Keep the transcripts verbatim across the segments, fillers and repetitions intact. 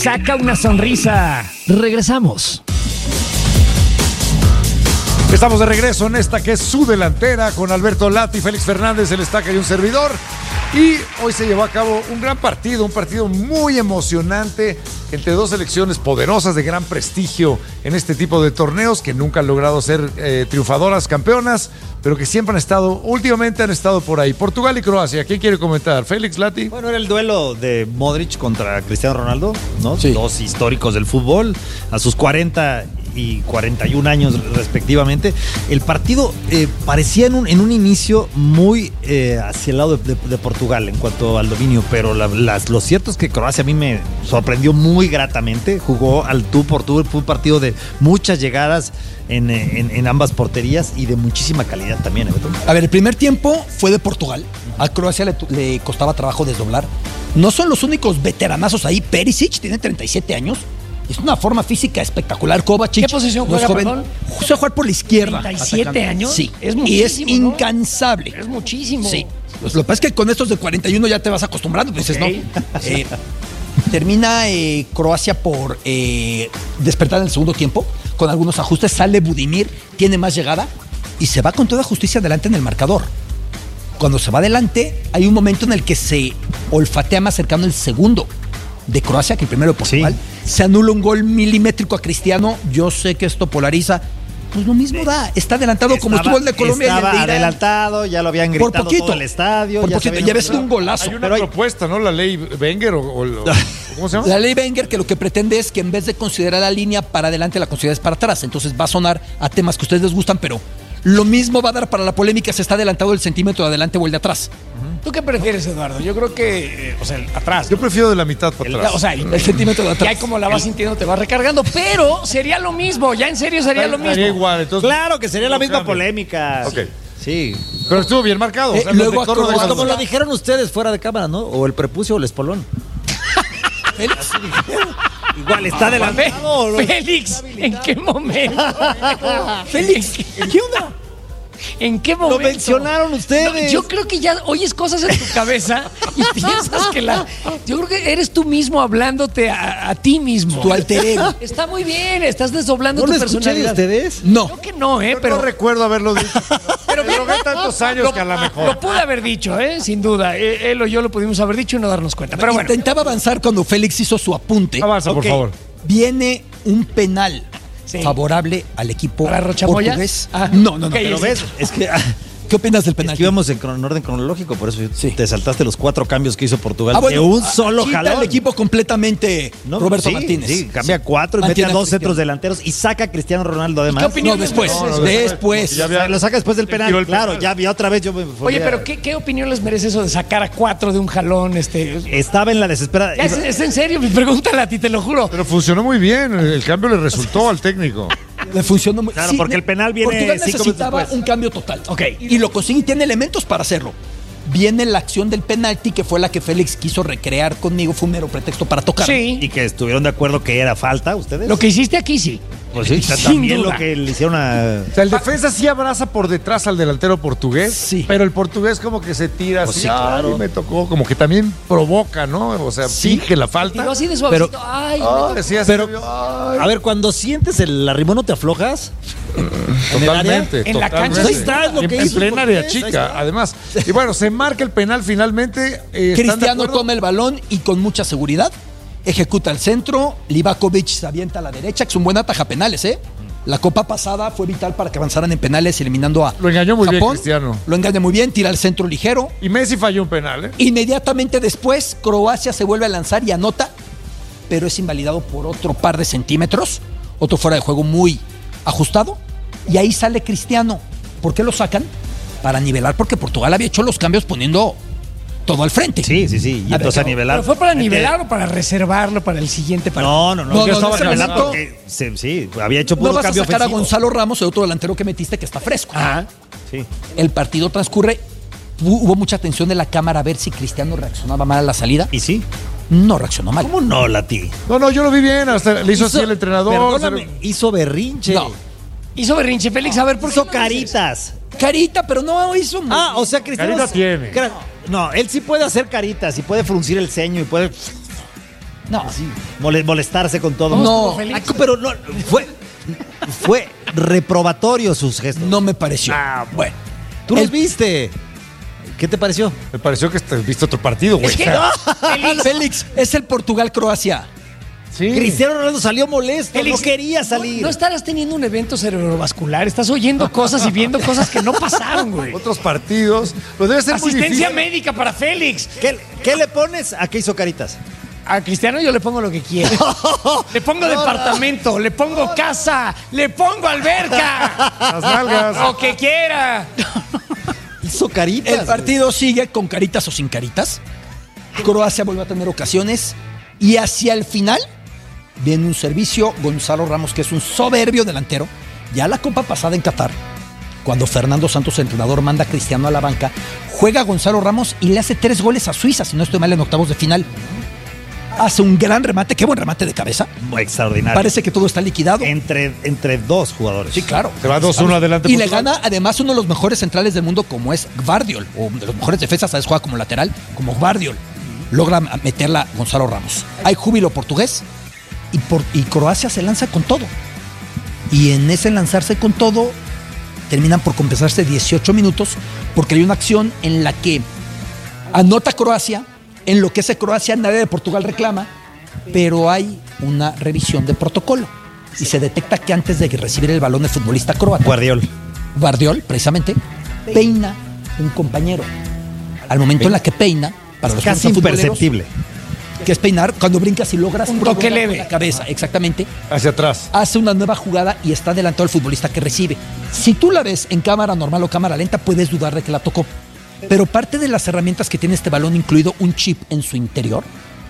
saca una sonrisa. Regresamos. Estamos de regreso en esta que es su delantera con Alberto Lati, Félix Fernández, el Estaca y un servidor. Y hoy se llevó a cabo un gran partido, un partido muy emocionante entre dos selecciones poderosas de gran prestigio en este tipo de torneos que nunca han logrado ser eh, triunfadoras, campeonas, pero que siempre han estado, últimamente han estado por ahí. Portugal y Croacia, ¿quién quiere comentar? ¿Félix, Lati? Bueno, era el duelo de Modric contra Cristiano Ronaldo, ¿no? Sí. Dos históricos del fútbol, a sus cuarenta y cuarenta y un años respectivamente. El partido eh, parecía en un, en un inicio muy eh, hacia el lado de, de, de Portugal en cuanto al dominio, pero la, las, lo cierto es que Croacia a mí me sorprendió muy gratamente. Jugó al tú por tú, fue un partido de muchas llegadas en, en, en ambas porterías y de muchísima calidad también, ¿eh, Beto? A ver, el primer tiempo fue de Portugal. A Croacia le, le costaba trabajo desdoblar. No son los únicos veteranazos ahí. Perisic tiene treinta y siete años. Es una forma física espectacular. Kovacic. ¿Qué posición no es juega, joven. perdón? Se juega por la izquierda. ¿treinta y siete atacando. años? Sí. Es y muchísimo, es ¿no? incansable. Es muchísimo. Sí. Pues lo que pasa es que con estos de cuarenta y uno ya te vas acostumbrando. Pues dices, Ok. no. Eh, termina eh, Croacia por eh, despertar en el segundo tiempo. Con algunos ajustes. Sale Budimir. Tiene más llegada. Y se va con toda justicia adelante en el marcador. Cuando se va adelante, hay un momento en el que se olfatea más cercano el segundo de Croacia que el primero de Portugal. Sí. Se anula un gol milimétrico a Cristiano. Yo sé que esto polariza. Pues lo mismo da. Está adelantado Estaba, como estuvo el de Colombia. Estaba y el de Irán. adelantado, ya lo habían gritado por poquito, todo el estadio. Por ya poquito, sabían ya ves un golazo. Hay una pero hay... propuesta, ¿no? La ley Wenger o, o, o ¿cómo se llama? La ley Wenger, que lo que pretende es que en vez de considerar la línea para adelante, la consideres para atrás. Entonces va a sonar a temas que a ustedes les gustan, pero lo mismo va a dar para la polémica si está adelantado el centímetro de adelante o el de atrás. ¿Tú qué prefieres, Eduardo? Yo creo que, eh, o sea, el atrás. Yo prefiero de la mitad para El, atrás. o sea, el, El centímetro de atrás. ya como la vas sintiendo te vas recargando, pero sería lo mismo, ya en serio sería lo mismo. Sería igual, entonces. Claro que sería la misma cambia. polémica. Ok. Sí. Pero estuvo bien marcado. Eh, o sea, luego los de a Corro Croacia- dejan- Como lo dijeron ustedes fuera de cámara, ¿no? O el prepucio o el espolón. Félix. Igual está Fe- adelantado. Félix, ¿en qué momento? Félix, ¿qué onda? ¿En qué Lo momento? mencionaron ustedes. No, yo creo que ya oyes cosas en tu cabeza y piensas que la... Yo creo que eres tú mismo hablándote a, a ti mismo. Tu alter ego. Está muy bien, estás desdoblando ¿No tu lo escuché de personalidad. ustedes? No. Creo que no, ¿eh? Yo Pero... no recuerdo haberlo dicho. Pero me drogué tantos años que a lo mejor. Lo pude haber dicho, ¿eh? Sin duda. Eh, Él o yo lo pudimos haber dicho y no darnos cuenta. Pero bueno. Intentaba avanzar cuando Félix hizo su apunte. Avanza, por Ok. favor. Viene un penal Sí. favorable al equipo ¿Para Rochamoya? portugués. Ah. No, no, no. Ok, Pero sí. ves, es que ¿Qué opinas del penal? es que íbamos en, cron- en orden cronológico, por eso Sí. te saltaste los cuatro cambios que hizo Portugal Ah, bueno, de un solo quita jalón. el equipo completamente No, Roberto sí, Martínez. Sí, cambia cuatro y mete Mantiene a a dos Cristiano. centros delanteros y saca a Cristiano Ronaldo además. qué opinión No, después. No, no, después. ya O sea, lo saca después del Le tiró penal. el Claro, penal. ya vi otra vez yo me fui Oye, a- pero ¿qué, ¿qué opinión les merece eso de sacar a cuatro de un jalón? Este... Estaba en la desesperada. ¿Es, es en serio? Pregúntale a ti, te lo juro. Pero funcionó muy bien. El cambio le resultó al técnico. Le funcionó muy Claro, porque el penal viene Portugal cinco minutos necesitaba después. un cambio total. Ok. Y lo consigue y tiene elementos para hacerlo. Viene la acción del penalti, que fue la que Félix quiso recrear conmigo. Fue un mero pretexto para tocar. Sí. Y que estuvieron de acuerdo que era falta, ¿ustedes? Lo que hiciste aquí sí. Pues sí, Sin también duda. lo que le hicieron a... O sea, el defensa sí abraza por detrás al delantero portugués, Sí. pero el portugués como que se tira Pues así, sí, claro. "Ay, me tocó", como que también provoca, ¿no? O sea, finge la falta. Tiró así de suavecito. Pero- Ay, me Ay, tocó. decía así, Pero, ay, a ver, cuando sientes el arrimón, ¿no te aflojas? totalmente, En la totalmente. cancha ahí está, es lo en, que en hizo plena Portugués, área ahí chica, está. además. Y bueno, se marca el penal finalmente. eh, ¿están de Cristiano acuerdo? toma el balón y con mucha seguridad ejecuta el centro. Livakovic se avienta a la derecha, que es un buen ataja penales, ¿eh? La copa pasada fue vital para que avanzaran en penales, eliminando a Lo engañó muy bien Japón. Cristiano. Lo engaña muy bien, tira el centro ligero. Y Messi falló un penal, ¿eh? Inmediatamente después, Croacia se vuelve a lanzar y anota, pero es invalidado por otro par de centímetros. Otro fuera de juego muy ajustado. Y ahí sale Cristiano. ¿Por qué lo sacan? Para nivelar, porque Portugal había hecho los cambios poniendo todo al frente. Sí, sí, sí. Y A entonces ver, a nivelar. ¿Pero fue para Mete- nivelar o para reservarlo para el siguiente partido? No, no, no. No, yo no, estaba en ese nivelando momento- porque se- sí, había hecho No puro vas a cambio sacar a ofensivo. Gonzalo Ramos, el otro delantero que metiste que está fresco. Ajá. Sí. El partido transcurre. Hu- Hubo mucha atención de la cámara a ver si Cristiano reaccionaba mal a la salida. ¿Y sí? No reaccionó mal. ¿Cómo no, Lati? No, no, yo lo vi bien, hasta le hizo, así el entrenador. Perdóname, hizo berrinche. No. Hizo berrinche, Félix. A ver, ¿por qué Hizo no dices? caritas. Carita, pero no hizo muy Ah, o sea, Cristiano... Carita tiene. Cra- No, él sí puede hacer caritas y puede fruncir el ceño y puede... No, Mole- molestarse con todo. No. Ay, pero no, fue, fue reprobatorio sus gestos. no me pareció. Ah, Bueno, Tú el- los viste. ¿Qué te pareció? Me pareció que te viste otro partido, güey. Es que, O sea, Félix, Félix, es el Portugal-Croacia. sí. Cristiano Ronaldo salió molesto, Félix, no quería salir. No, no estarás teniendo un evento cerebrovascular, estás oyendo cosas y viendo cosas que no pasaron, güey. Otros partidos. Pero debe ser muy Asistencia difícil. médica para Félix. ¿Qué, qué le pones a qué hizo Caritas? A Cristiano yo le pongo lo que quiera. Le pongo departamento, le pongo casa, le pongo alberca. Las nalgas. Lo que quiera. Hizo Caritas. El partido sigue con caritas o sin caritas. Croacia vuelve a tener ocasiones. Y hacia el final viene un servicio. Gonzalo Ramos, que es un soberbio delantero. Ya la Copa pasada en Qatar, cuando Fernando Santos, entrenador, manda a Cristiano a la banca, juega Gonzalo Ramos y le hace tres goles a Suiza, si no estoy mal, en octavos de final. Hace un gran remate. Qué buen remate de cabeza. Extraordinario. Parece que todo está liquidado. Entre, entre dos jugadores. Sí, claro. Se va dos uno adelante. Y le Portugal. gana además uno de los mejores centrales del mundo, como es Gvardiol, o de los mejores defensas, ¿sabes? Juega como lateral, como Gvardiol. Logra meterla Gonzalo Ramos. Hay júbilo portugués y, por, y Croacia se lanza con todo. Y en ese lanzarse con todo, terminan por compensarse dieciocho minutos, porque hay una acción en la que anota Croacia, enloquece Croacia, nadie de Portugal reclama, pero hay una revisión de protocolo. Y se detecta que antes de recibir el balón el futbolista croata, Guardiol. Guardiol, precisamente, peina un compañero. Al momento en la que peina, para los Casi futboleros, imperceptible. que es peinar, cuando brincas y logras Un toque con leve. la cabeza, exactamente, Hacia atrás. hace una nueva jugada y está adelantado el futbolista que recibe. Si tú la ves en cámara normal o cámara lenta, puedes dudar de que la tocó. Pero parte de las herramientas que tiene este balón, incluido un chip en su interior,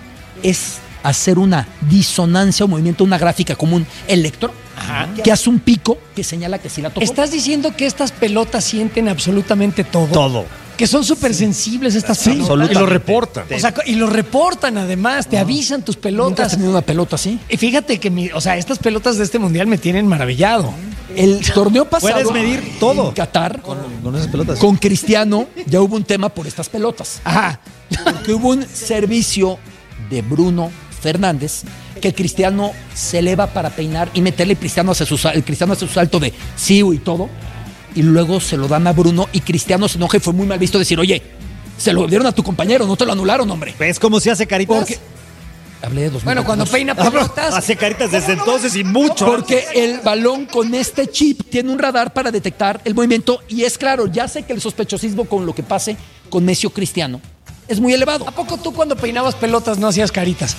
es hacer una disonancia o movimiento, una gráfica como un electro, que hace un pico que señala que sí la tocó. ¿Estás diciendo que estas pelotas sienten absolutamente todo? Todo. Que son súper sensibles estas Sí, pelotas. y lo reportan. O sea, y lo reportan además, te avisan tus ¿Nunca has pelotas. tenido una pelota así? Y fíjate que, mi- o sea, estas pelotas de este mundial me tienen maravillado. El torneo pasado Puedes medir todo. en Qatar, Con, con esas pelotas. con Cristiano, ya hubo un tema por estas pelotas. Ajá. Porque hubo un servicio de Bruno Fernández que Cristiano se eleva para peinar y meterle y Cristiano hace su, sal- el Cristiano hace su salto de siu y todo. Y luego se lo dan a Bruno y Cristiano se enoja y fue muy mal visto decir, oye, se lo dieron a tu compañero, no te lo anularon, hombre. ¿Ves cómo se hace Caritas? Porque... Hablé de dos mil Bueno, cuando dos. peina pelotas. Hace Caritas desde entonces y mucho. Porque el balón con este chip tiene un radar para detectar el movimiento y es claro, ya sé que el sospechosismo con lo que pase con Messi o Cristiano es muy elevado. ¿A poco tú cuando peinabas pelotas no hacías caritas?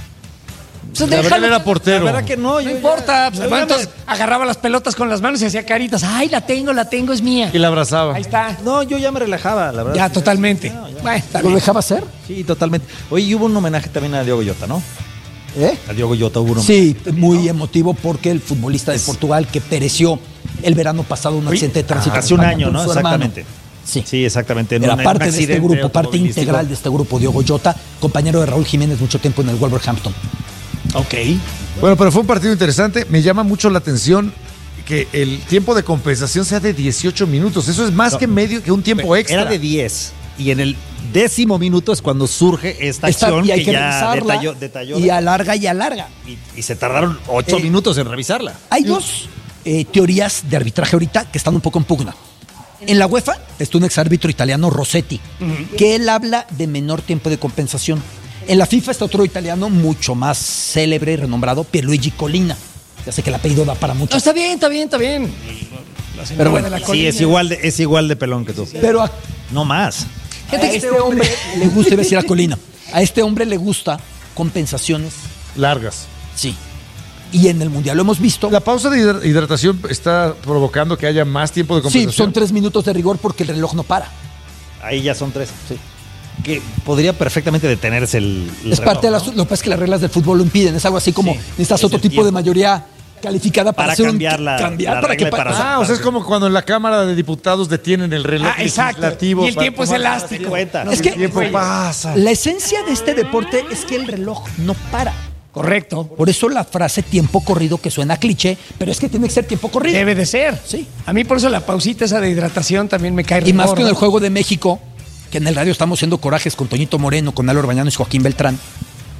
Pues La verdad, déjalo, él era portero. La verdad que no. No yo ya- importa. Pues, yo bueno, ya me- entonces agarraba las pelotas con las manos y hacía caritas. Ay, la tengo, la tengo, es mía. Y la abrazaba. Ahí está. No, yo ya me relajaba, la verdad. Ya, Sí, totalmente. no, ya. Bueno, está ¿Lo bien. dejaba hacer? Sí, totalmente. Oye, y hubo un homenaje también a Diogo Jota, ¿no? ¿Eh? A Diogo Jota hubo un homenaje. Sí, muy emotivo porque el futbolista de Portugal que pereció el verano pasado en un accidente de tránsito. en Hace un España año, con ¿no? su hermano. Exactamente. Sí. Sí, exactamente. En Era un- en parte un de este accidente grupo, parte automovilístico. integral de este grupo, Diogo Jota, compañero de Raúl Jiménez mucho tiempo en el Wolverhampton. Ok. Bueno, pero fue un partido interesante. Me llama mucho la atención que el tiempo de compensación sea de dieciocho minutos. Eso es más No. que medio que un tiempo extra. Era de diez. Y en el décimo minuto es cuando surge esta Está- acción y hay que, que ya revisarla detalló, detalló y alarga y alarga. y, y se tardaron ocho Eh, minutos en revisarla. Hay dos eh, teorías de arbitraje ahorita que están un poco en pugna. En la UEFA está un exárbitro italiano, Rossetti, que él habla de menor tiempo de compensación. En la FIFA está otro italiano mucho más célebre y renombrado, Pierluigi Collina. Ya sé que el apellido da para No, mucho. está bien, está bien, está bien. La señora Pero bueno, de la Sí, colina. es igual, de, es igual de pelón que tú. Pero a, No más. a Fíjate que este hombre le gusta, iba a decir a Colina, a este hombre le gusta compensaciones, Largas. sí. Y en el Mundial lo hemos visto. La pausa de hidra- hidratación está provocando que haya más tiempo de Sí, compensación. son tres minutos de rigor porque el reloj no para. Ahí ya son tres. Sí. Que podría perfectamente detenerse el, el Es parte de reloj, las, ¿no? lo que pasa es que las reglas del fútbol lo impiden. Es algo así como Sí, necesitas es otro el tipo tiempo. de mayoría calificada para, Para hacer cambiar un, la- cambiar la para que regla y pa- para- Ah, o sea, es como cuando en la Cámara de Diputados detienen el reloj Ah, exacto. legislativo. Y el para tiempo es tomar- elástico. Cuenta. Es que El tiempo pasa. la esencia de este deporte es que el reloj no para. Correcto. Por eso la frase tiempo corrido que suena cliché, pero es que tiene que ser tiempo corrido. Debe de ser. Sí. A mí por eso la pausita esa de hidratación también me cae Y más que en gorda. el Juego de México, que en el radio estamos haciendo corajes con Toñito Moreno, con Álvaro Bañanos y Joaquín Beltrán.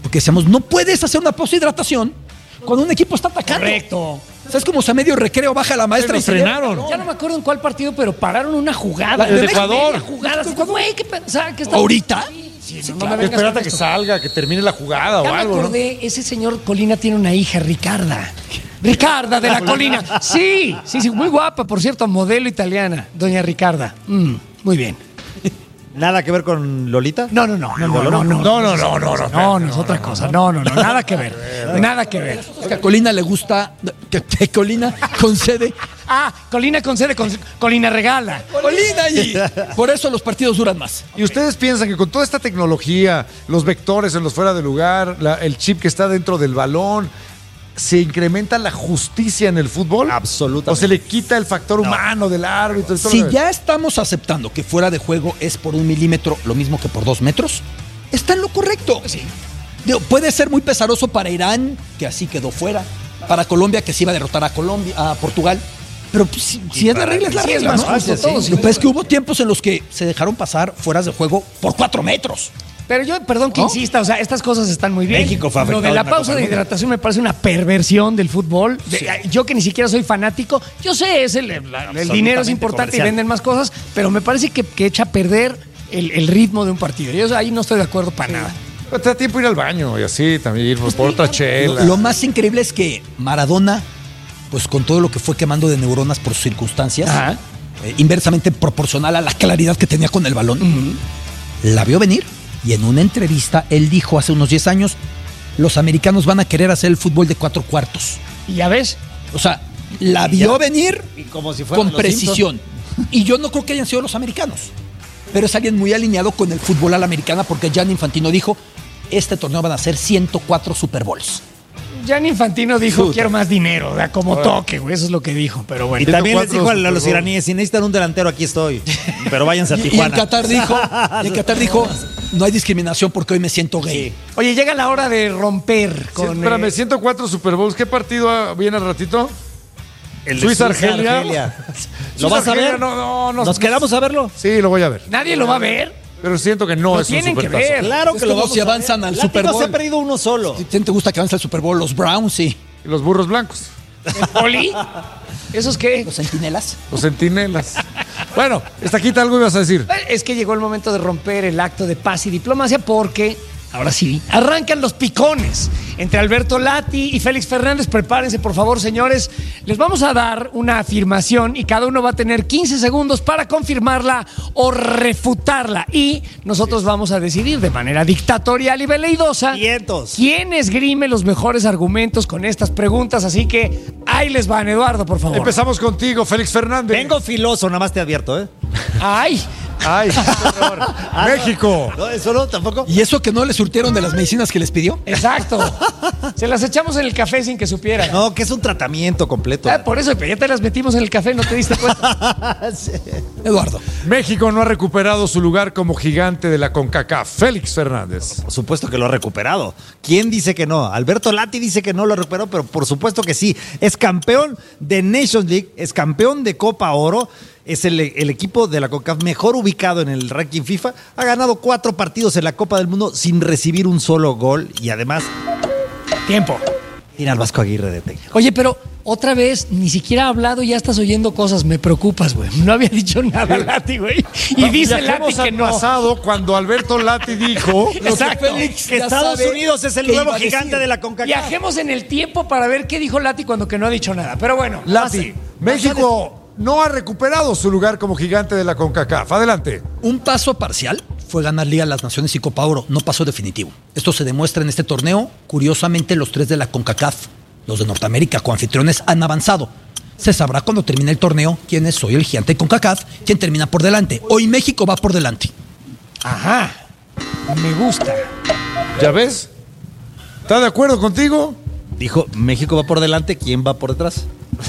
Porque decíamos, no puedes hacer una pausa de hidratación cuando un equipo está atacando. Correcto. O sea, es como si a medio recreo baja la maestra Sí, y se frenaron. lleva- Ya no me acuerdo en cuál partido, pero pararon una jugada. La- el de Media Ecuador. jugada. Así, güey, ¿qué pensaba que estaba- ¿Ahorita? Sí, Sí, no, no claro. me vengas Espérate con que esto. salga, que termine la jugada Ya o me algo, ¿no? acordé, ese señor Colina tiene una hija, Ricarda. Ricarda de la Colina. Sí, sí, sí, muy guapa, por cierto, modelo italiana, doña Ricarda. Mm, muy bien. ¿Nada que ver con Lolita? No, no, no, no, no, no, no, No, no, no, no, no. no, no, es otra cosa. No, no, no, nada que ver. Nada que ver. Es que a Colina le gusta que, que Colina concede. Ah, Colina concede, con- Colina regala. Colina y por eso los partidos duran más. ¿Y ustedes piensan que con toda esta tecnología, los vectores en los fuera de lugar, la- el chip que está dentro del balón, se incrementa la justicia en el fútbol? Absolutamente. ¿O se le quita el factor humano del árbitro? y todo Si lo- ya estamos aceptando que fuera de juego es por un milímetro lo mismo que por dos metros, está en lo correcto. Sí. Digo, puede ser muy pesaroso para Irán, que así quedó fuera, para Colombia, que se iba a derrotar a Colombia, a Portugal. Pero pues, si, si es la regla, es la sí, es regla, más ¿no? justo Sí, todo, sí. sí. Lo que pasa es que hubo tiempos en los que se dejaron pasar fueras de juego por cuatro metros. Pero yo, perdón que ¿No? insista, o sea, estas cosas están muy bien. México fue Lo de afectado la en la pausa Copa de del Mundo. hidratación me parece una perversión del fútbol. De- Yo que ni siquiera soy fanático, yo sé, es el, la- el dinero es importante comercial. y venden más cosas, pero me parece que, que echa a perder el, el ritmo de un partido. Yo ahí no estoy de acuerdo para nada. Pero te da tiempo ir al baño y así también ir por otra Lo, chela. lo más increíble es que Maradona, pues con todo lo que fue quemando de neuronas por sus circunstancias, Ajá. eh, inversamente proporcional a la claridad que tenía con el balón, la vio venir y en una entrevista él dijo hace unos diez años, los americanos van a querer hacer el fútbol de cuatro cuartos. Y ya ves, O sea, la vio ya. venir Y como si fueran con los precisión. Y yo no creo que hayan sido los americanos. Pero es alguien muy alineado con el fútbol a la americana porque Gianni Infantino dijo, este torneo van a ser ciento cuatro Super Bowls. Gianni Infantino dijo, Puta. quiero más dinero, o sea, como toque, güey, eso es lo que dijo, pero Y bueno. también les cuatro dijo a Super los Bowl. iraníes, si necesitan un delantero, aquí estoy. Pero váyanse a Y, y en Tijuana. Qatar dijo, y en Qatar dijo, no hay discriminación porque hoy me siento gay. Oye, llega la hora de romper Sí, con... espérame, eh, ciento cuatro Super Bowls. ¿Qué partido ah, viene al ratito? El de Suiza-Argelia. ¿Lo vas a Suiza-Argelia, ver? no, no, no. ¿Nos quedamos a verlo? Sí, lo voy a ver. Nadie lo va a ver. Pero siento que no Lo es un tienen que supertazo. ver. Claro Es que lo como vamos si a ver. avanzan al Látigo Super Bowl. se ha perdido uno solo. ¿Quién te gusta que avance al Super Bowl? Los Browns, sí. Y los burros blancos, ¿El poli? ¿Esos qué? Los Centinelas. los centinelas. Bueno, Estaquita, algo ibas a decir. Es que llegó el momento de romper el acto de paz y diplomacia porque, ahora sí, arrancan los picones entre Alberto Lati y Félix Fernández. Prepárense, por favor, señores. Les vamos a dar una afirmación y cada uno va a tener quince segundos para confirmarla o refutarla. Y nosotros vamos a decidir de manera dictatorial y veleidosa Vientos. quién esgrime los mejores argumentos con estas preguntas. Así que ahí les van, Eduardo, por favor. Empezamos contigo, Félix Fernández. Vengo filoso, nada más te advierto, ¿eh? ¡Ay! Ay, qué horror. México. No, eso no, tampoco. ¿Y eso que no le surtieron de las medicinas que les pidió? Exacto. Se las echamos en el café sin que supieran. No, que es un tratamiento completo. Ah, por eso, pero ya te las metimos en el café, no te diste cuenta. Eduardo. México no ha recuperado su lugar como gigante de la CONCACAF. Félix Fernández. Por supuesto que lo ha recuperado. ¿Quién dice que no? Alberto Lati dice que no lo recuperó, pero por supuesto que sí. Es campeón de Nations League, es campeón de Copa Oro, es el, el equipo de la CONCACAF mejor ubicado en el ranking FIFA. Ha ganado cuatro partidos en la Copa del Mundo sin recibir un solo gol y además Tiempo. tiene al Vasco Aguirre de técnico. Oye, pero otra vez, ni siquiera ha hablado y ya estás oyendo cosas. Me preocupas, güey. No había dicho nada Lati, güey. Y dice Lati Viajemos que al no. pasado cuando Alberto Lati dijo Exacto. Félix Que ya Estados sabe Unidos es el qué nuevo iba a decir. gigante de la CONCACAF. Viajemos en el tiempo para ver qué dijo Lati cuando que no ha dicho nada. Pero bueno, Lati, pase. México no ha recuperado su lugar como gigante de la CONCACAF. Adelante. Un paso parcial fue ganar Liga de las Naciones y Copa Oro, no paso definitivo. Esto se demuestra en este torneo. Curiosamente, los tres de la CONCACAF, los de Norteamérica, coanfitriones, han avanzado. Se sabrá cuando termine el torneo quién es hoy el gigante de CONCACAF, quién termina por delante. Hoy México va por delante. Ajá. Me gusta. ¿Ya ves? ¿Está de acuerdo contigo? Dijo, México va por delante, ¿quién va por detrás?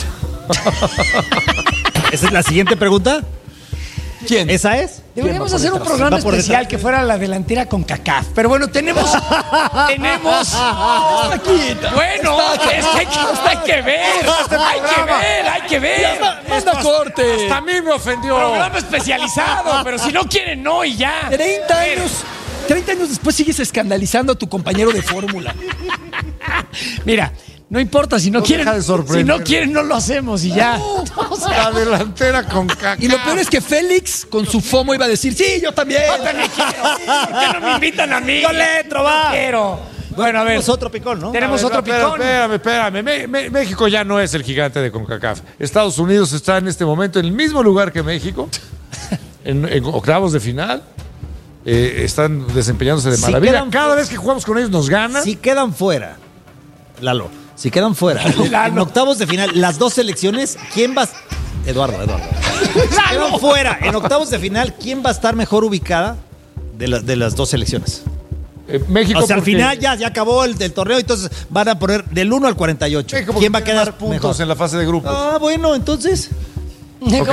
¿Esa es la siguiente pregunta? ¿Quién? ¿Esa es? Deberíamos hacer un detrás? programa Va por especial detrás. que fuera la delantera con CACAF. Pero bueno, tenemos. tenemos. Bueno, es que hay que, hay que ver. Hay que ver, hay que ver. Manda corte. Hasta a mí me ofendió. Programa especializado, pero si no quieren, no y ya. treinta años, treinta años después sigues escandalizando a tu compañero de fórmula. Mira, no importa, si no, No quieren, deja de sorprender. si no quieren, no lo hacemos y ya. O sea, La delantera con caca. Y lo peor es que Félix, con su FOMO, iba a decir, sí, yo también. yo también quiero. ¿Por qué no me invitan a mí? Yo le entro, va. Yo quiero. Bueno, a ver. Tenemos otro picón, ¿no? Tenemos A ver, otro espérame, picón. Espérame, espérame. Me- me- México ya no es el gigante de CONCACAF. Estados Unidos está en este momento en el mismo lugar que México, en, en octavos de final. Eh, están desempeñándose de Si maravilla. quedan- Cada vez que jugamos con ellos nos ganan. Si quedan fuera, Lalo, si quedan fuera, Lalo. en octavos de final, las dos selecciones, ¿quién va a... Eduardo, Eduardo. Si quedan fuera, en octavos de final, ¿quién va a estar mejor ubicada de, la- de las dos selecciones? Eh, México. O sea, al porque- final ya, ya acabó el, el torneo, entonces van a poner del uno al cuarenta y ocho. México porque ¿Quién va a tiene quedar más puntos puntos en la fase de grupos? Ah, bueno, entonces... Ok.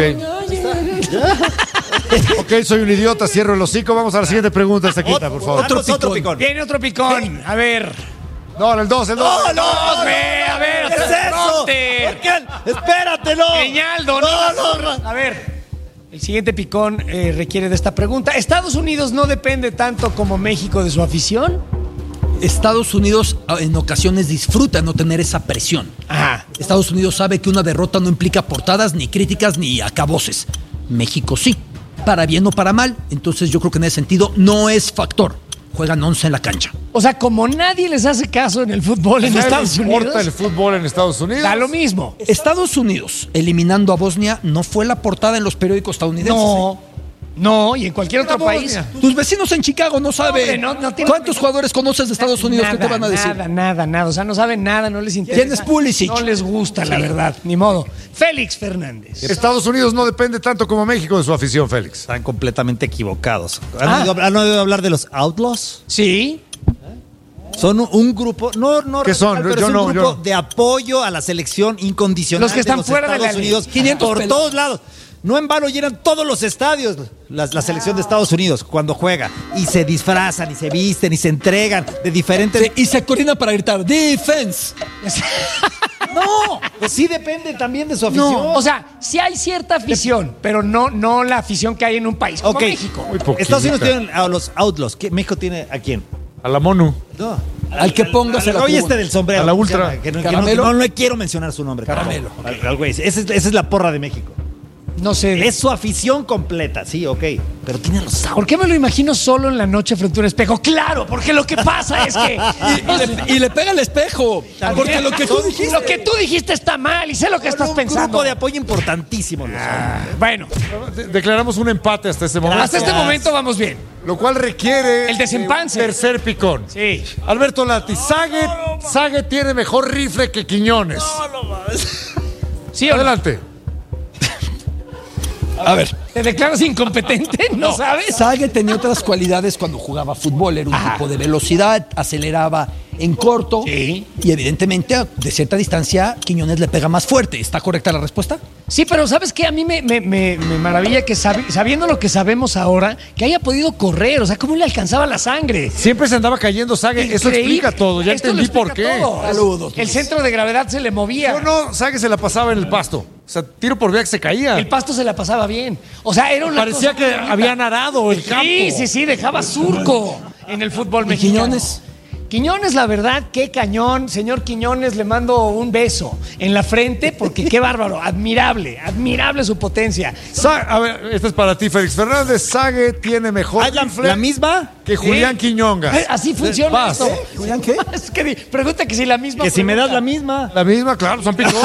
Ok, soy un idiota, cierro el hocico. Vamos a la siguiente pregunta, esta quita, por favor. Otro, otro picón. Viene otro picón. A ver. No, el dos, el dos. ¡No, no! Dos, ve, a ver. ¿Qué es eso? Ronter. ¿Por qué? ¡Espérate, no! Peñaldo, no, no, no, no. A ver. El siguiente picón eh, requiere de esta pregunta. ¿Estados Unidos no depende tanto como México de su afición? Estados Unidos en ocasiones disfruta no tener esa presión. Ajá. Estados Unidos sabe que una derrota no implica portadas, ni críticas, ni acaboses. México sí. Para bien o para mal. Entonces yo creo que en ese sentido no es factor. Juegan once en la cancha. O sea, como nadie les hace caso en el fútbol en ¿Nadie Estados le importa Unidos, el fútbol en Estados Unidos? da lo mismo. Estados Unidos eliminando a Bosnia no fue la portada en los periódicos estadounidenses. No, no, y en cualquier otro Era país. Bosnia. ¿eh? Tus vecinos en Chicago no saben. Hombre, no- no tienen- ¿Cuántos jugadores conoces de Estados Unidos que te van a decir? Nada, nada, nada. O sea, no saben nada, no les interesa. ¿Quién es Pulisic? No les gusta, la verdad. Ni modo. Félix Fernández. Estados Unidos no depende tanto como México de su afición, Félix. Están completamente equivocados. ¿Han, Ah. oído, han oído hablar de los Outlaws? Sí. Son un, un grupo, no, no ¿Qué son? radical, pero Yo es un no, grupo yo no. de apoyo a la selección incondicional. Los que están de los fuera de Estados la ley. Unidos, quinientos por pelados. todos lados. No en vano llenan todos los estadios la, la selección de Estados Unidos cuando juega. Y se disfrazan, y se visten, y se entregan de diferentes. Sí, y se coordinan para gritar defense. No, pues sí depende también de su afición. No, o sea, sí hay cierta afición, pero no, no la afición que hay en un país como Ok. México. Muy poquita. Estados Unidos tienen a los Outlaws. ¿Qué- ¿México tiene a quién? A la MONU. No. Al que pongas el Oye, apodo. este del sombrero. A la ¿cómo se ultra. llama? Que no, que Caramelo. no, no le quiero mencionar su nombre. Caramelo. Al, al güey. Ese es- esa es la porra de México. No sé. Es su afición completa, sí, ok. Pero tiene a los Outlaws. ¿Por qué me lo imagino solo en la noche frente a un espejo? Claro, porque lo que pasa es que Y le, y le pega el espejo. Porque lo que tú dijiste. lo que tú dijiste está mal y sé lo que estás un pensando. grupo de apoyo importantísimo. los Bueno, De- declaramos un empate hasta este momento. hasta este momento vamos bien. Lo cual requiere El desempance. un tercer picón. Sí. Alberto Lati, Sague, Sague tiene mejor rifle que Quiñones. ¿Sí o no? Adelante. A ver. ¿Te declaras incompetente? ¿No, sabes? Sague tenía otras cualidades cuando jugaba fútbol. Era un Ajá. tipo de velocidad, aceleraba en corto. Sí. Y evidentemente, de cierta distancia, Quiñones le pega más fuerte. ¿Está correcta la respuesta? Sí, pero ¿sabes qué? A mí me, me- me- me maravilla que sabi- sabiendo lo que sabemos ahora, que haya podido correr. O sea, ¿cómo le alcanzaba la sangre? Siempre se andaba cayendo Sague. Eso Increíble. explica todo. Ya Esto lo entendí por explica qué. todo. Saludos, El Luis. centro de gravedad se le movía. No, no, Sague se la pasaba en el pasto. O sea, tiro por vía que se caía. El pasto se la pasaba bien. O sea, era una Parecía cosa que muy bonita. habían arado el campo. Sí, sí, sí, dejaba surco en el fútbol ¿Y mexicano. Quiñones? Quiñones, la verdad, qué cañón. Señor Quiñones, le mando un beso en la frente porque qué bárbaro. Admirable, admirable su potencia. Sa- a ver, esta es para ti, Félix Fernández. Sague tiene mejor Ah, la, rifle la misma. que Julián Quiñonga. Eh, Así funciona Vas. esto. ¿Eh? ¿Julián qué? Es que di- pregunta que si la misma. Que si me das la pregunta. misma. La misma, claro, son picos.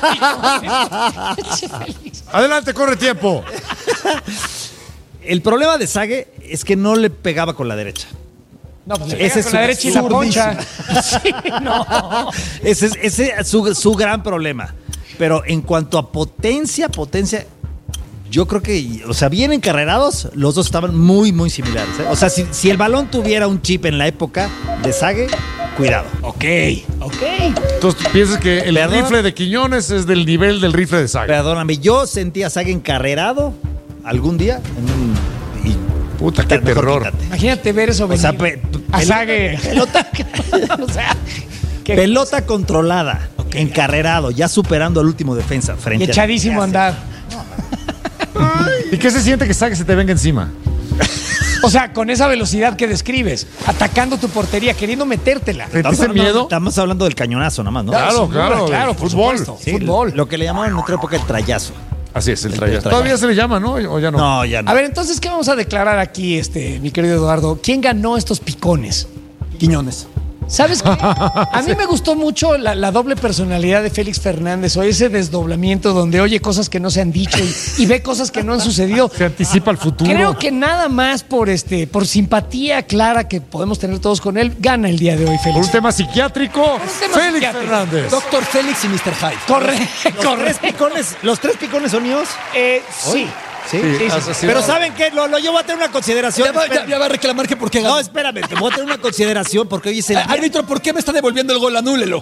Adelante, corre tiempo. El problema de Sague es que no le pegaba con la derecha. No, pues Ese ese es con la su- derecha y la zurdísimo. poncha. Sí, no. Ese es, ese es su, su gran problema. Pero en cuanto a potencia, potencia, yo creo que, o sea, bien encarrerados, los dos estaban muy, muy similares. ¿eh? O sea, si, si el balón tuviera un chip en la época de Sague, cuidado. Ok, ok. Entonces, ¿tú piensas que el Perdón. rifle de Quiñones es del nivel del rifle de Sague? Perdóname, yo sentí a Sague encarrerado algún día en un... y- Puta, qué mejor terror. quítate. Imagínate ver eso venir. sea, pe- a pel- Sague. pelota- O sea, que Pelota controlada, encarrerado, ya superando al último defensa. y Frente a- echadísimo a andar. ¿Y qué se siente que Sague se te venga encima? O sea, con esa velocidad que describes, atacando tu portería, queriendo metértela. ¿Sentiste hablando, miedo? Estamos hablando del cañonazo nada más, ¿no? Claro, sin duda, claro, claro, el por fútbol. supuesto. Sí, Fútbol. Lo que le llamaban en otra época el trayazo. Así es, el El trayazo. trayazo. Todavía se le llama, ¿no? ¿O ya no? No, ya no. A ver, entonces, ¿qué vamos a declarar aquí, este, mi querido Eduardo? ¿Quién ganó estos picones? Quiñones. ¿Sabes qué? A mí me gustó mucho la, la doble personalidad de Félix Fernández o ese desdoblamiento donde oye cosas que no se han dicho y, y ve cosas que no han sucedido. Se anticipa el futuro. Creo que nada más por este, por simpatía clara que podemos tener todos con él, gana el día de hoy, Por un Félix. tema psiquiátrico, un tema Félix psiquiátrico. Fernández. Doctor Félix y mister Hyde. Corre, Los tres corre. picones, los tres picones son míos. Eh, sí. Sí, Sí, sí, sí. así- Pero ¿saben qué? Lo, lo- yo voy a tener una consideración. Ya va, ya- espérame. ya va a reclamar que por qué No, ganó. espérame, te voy a tener una consideración porque hoy es el Eh, Árbitro, ¿por qué me está devolviendo el gol? Anúlelo.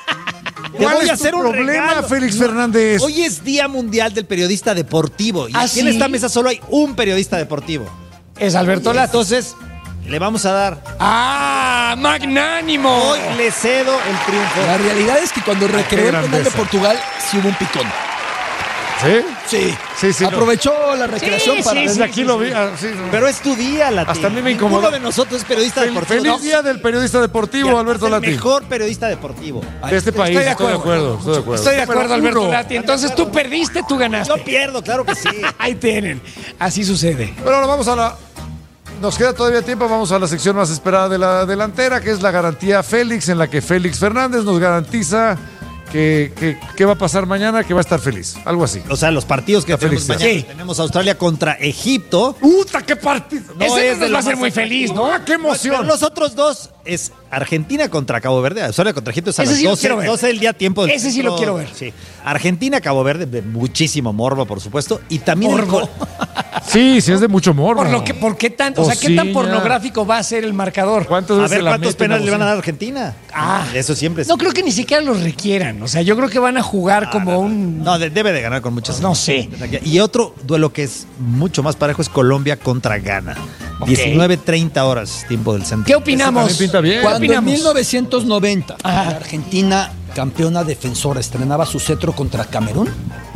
Te ¿Cuál voy es a hacer tu un problema, regalo. Félix Fernández? Hoy es Día Mundial del Periodista Deportivo. Y ¿Ah, aquí en sí? esta mesa solo hay un periodista deportivo. Es Alberto Lati. Entonces, le vamos a dar. ¡Ah! ¡Magnánimo! Hoy le cedo el triunfo. La realidad es que cuando recreó el penal de grandeza. Portugal, sí hubo un picón. ¿Sí? Sí. Sí, sí, no. Aprovechó la recreación Sí, para... sí, Desde aquí lo vi. ah, sí, no. Pero es tu día, Lati. Hasta a mí me Ninguno incomodó. de nosotros es periodista Fel- deportivo. Feliz No. día del periodista deportivo, Ya, Alberto es el Lati. mejor periodista deportivo. De este país, Estoy de estoy de acuerdo. acuerdo. Estoy de acuerdo. Estoy de acuerdo, Pero Alberto uno. Lati. Entonces tú perdiste, tú ganaste. Yo pierdo, claro que sí. Ahí tienen. Así sucede. Pero ahora vamos a la... Nos queda todavía tiempo, vamos a la sección más esperada de la delantera, que es la garantía Félix, en la que Félix Fernández nos garantiza que, que, que va a pasar mañana, que va a estar feliz. Algo así. O sea, los partidos que La tenemos felicidad. mañana. Sí. Tenemos Australia contra Egipto. ¡Puta, qué partido! No Ese es nos de va a lo hacer más muy feliz, ¿no? ¡Ah, qué emoción! Pero los otros dos es Argentina contra Cabo Verde. Australia contra Egipto es a Ese las sí lo doce, quiero ver. doce del día tiempo del Ese sí lo centro. quiero ver. Sí. Argentina, Cabo Verde, de muchísimo morbo, por supuesto. Y también el Morbo. gol- Sí, sí es de mucho morbo. Por lo que, ¿por qué tanto? O sea, ¿qué tan Cociña. pornográfico va a ser el marcador? ¿Cuántas A veces ver la cuántos meten penales le van a bocina? dar a Argentina. Ah. Eso siempre es. No creo que ni siquiera los requieran. O sea, yo creo que van a jugar como un. No, de- debe de ganar con muchas. No sé. Y otro duelo que es mucho más parejo es Colombia contra Ghana. Ok. diecinueve treinta horas, tiempo del centro. ¿Qué opinamos? también pinta bien. ¿Qué Cuando en opinamos? mil novecientos noventa Ajá. la Argentina, campeona defensora, estrenaba su cetro contra Camerún,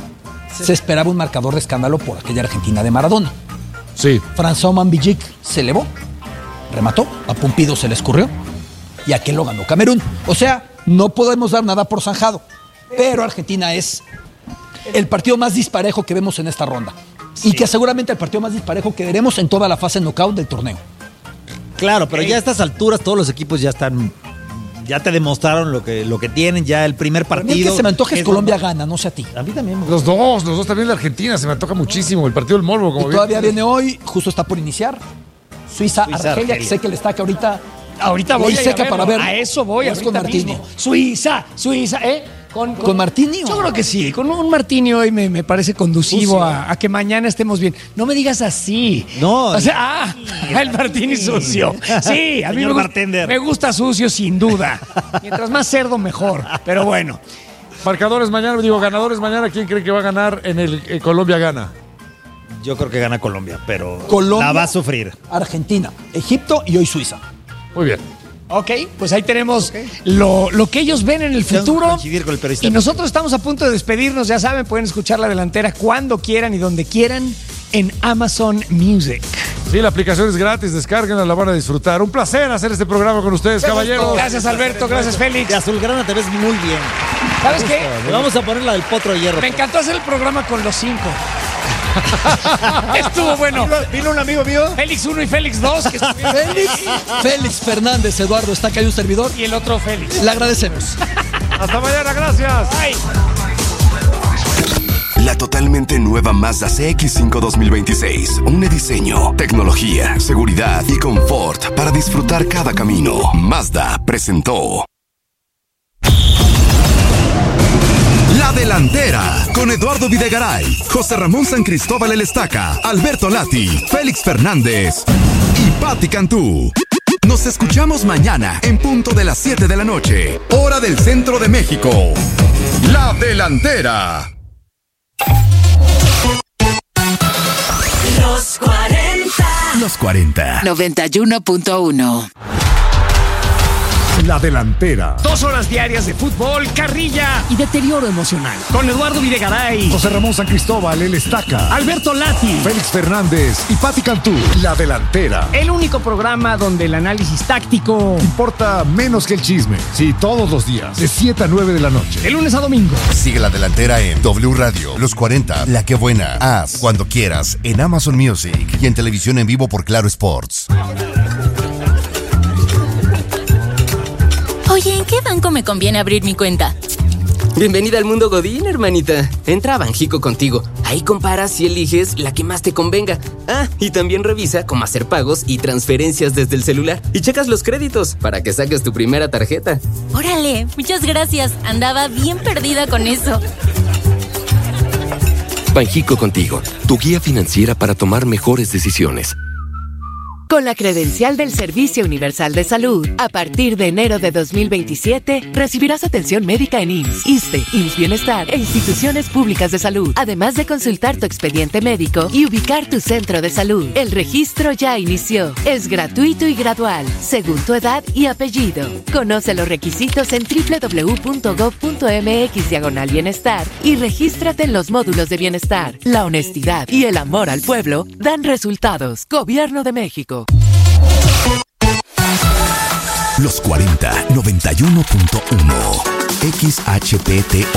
se esperaba un marcador de escándalo por aquella Argentina de Maradona. Sí. François Mambillic se elevó, remató, a Pumpido se le escurrió y aquel lo ganó Camerún. O sea, no podemos dar nada por zanjado, pero Argentina es el partido más disparejo que vemos en esta ronda y que seguramente el partido más disparejo que veremos en toda la fase knockout del torneo. Claro, pero ya a estas alturas todos los equipos ya están. Ya te demostraron lo que, lo que tienen, ya el primer A mí partido. el que se me antoja es es Colombia normal. gana, no sé a ti. A mí también. me gusta. Los dos, los dos también de Argentina, se me antoja muchísimo. El partido del morbo, como Y bien todavía dices. viene hoy, justo está por iniciar. Suiza, Suiza, Argelia, que Argelia. sé que le está que ahorita. Ahorita ley voy a, ir a seca verlo. para ver. A eso voy, Vas con ahorita Martini. mismo. Suiza, Suiza, ¿eh? ¿Con, ¿Con Martini o? Yo creo que sí. Con un Martini hoy me, me parece conducivo a, a que mañana estemos bien. No me digas así. No. O sea, ah, el Martini sucio. Sí, a mí me, Señor gusta- bartender. me gusta sucio sin duda. Mientras más cerdo, mejor. Pero bueno. Marcadores mañana, digo, ganadores mañana. ¿Quién cree que va a ganar en el eh, Colombia gana? Yo creo que gana Colombia, pero Colombia, la va a sufrir. Argentina, Egipto y hoy Suiza. Muy bien. Ok, pues ahí tenemos lo, lo que ellos ven en el Tengo que futuro. coincidir con el periodista. Y nosotros estamos a punto de despedirnos, ya saben, pueden escuchar la delantera cuando quieran y donde quieran en Amazon Music. Sí, la aplicación es gratis, descárguenla, la van a disfrutar. Un placer hacer este programa con ustedes, caballeros. Gracias Alberto, gracias Félix. De Azulgrana te ves muy bien. ¿Sabes qué? Le vamos a poner la del potro de hierro. Me encantó hacer el programa con los cinco. Estuvo bueno. Vino un amigo mío. Félix uno y Félix dos, que estuvieron- Félix, Félix Fernández, Eduardo, está acá hay un servidor. y el otro Félix. Le agradecemos. Hasta mañana, gracias. Bye. La totalmente nueva Mazda C X cinco dos mil veintiséis. Un diseño, tecnología, seguridad y confort para disfrutar cada camino. Mazda presentó La Delantera con Eduardo Videgaray, José Ramón San Cristóbal El Estaca, Alberto Lati, Félix Fernández y Patti Cantú. Nos escuchamos mañana en punto de las siete de la noche, hora del centro de México. La Delantera. Los cuarenta. Los cuarenta. noventa y uno punto uno. La Delantera. Dos horas diarias de fútbol, carrilla y deterioro emocional. Con Eduardo Videgaray, José Ramón San Cristóbal, el Estaca. Alberto Lati, Félix Fernández y Pati Cantú. La Delantera. el único programa donde el análisis táctico, Importa menos que el chisme. Sí, todos los días, de siete a nueve de la noche. de lunes a domingo. Sigue La Delantera en W Radio, Los cuarenta, La Que Buena, Haz, Cuando Quieras, en Amazon Music y en televisión en vivo por Claro Sports. Oye, ¿en qué banco me conviene abrir mi cuenta? Bienvenida al mundo Godín, hermanita. Entra a Banjico Contigo. Ahí comparas y eliges la que más te convenga. Ah, y también revisa cómo hacer pagos y transferencias desde el celular. Y checas los créditos para que saques tu primera tarjeta. Órale, muchas gracias. Andaba bien perdida con eso. Banjico Contigo, tu guía financiera para tomar mejores decisiones. Con la credencial del Servicio Universal de Salud, a partir de enero de dos mil veintisiete, recibirás atención médica en I M S S, ISSSTE, I M S S Bienestar e instituciones públicas de salud, además de consultar tu expediente médico y ubicar tu centro de salud. El registro ya inició. Es gratuito y gradual, según tu edad y apellido. Conoce los requisitos en doble u doble u doble u punto gob punto eme equis diagonal bienestar y regístrate en los módulos de bienestar. La honestidad y el amor al pueblo dan resultados. Gobierno de México. Los cuarenta, noventa y uno punto uno. X H P T